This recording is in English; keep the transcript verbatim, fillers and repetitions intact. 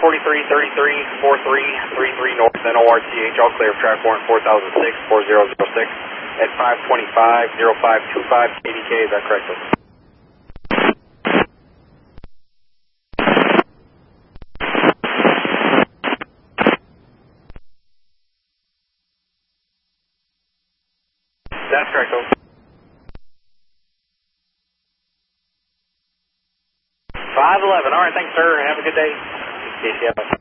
forty-three thirty-three forty-three thirty-three North, N O R T H, all clear of track warrant four thousand six, four zero zero six at five twenty-five, oh five two five K D K, is that correct? That's correct, over. five eleven, alright, thanks sir, have a good day.